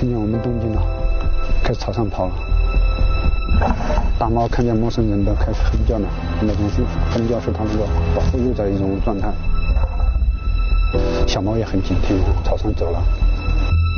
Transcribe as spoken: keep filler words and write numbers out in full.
听见我们动静了，开始朝上跑了。大猫看见陌生人都开始哼叫了，那种是哼叫是它那个保护幼崽一种状态。小猫也很警惕，朝上走了。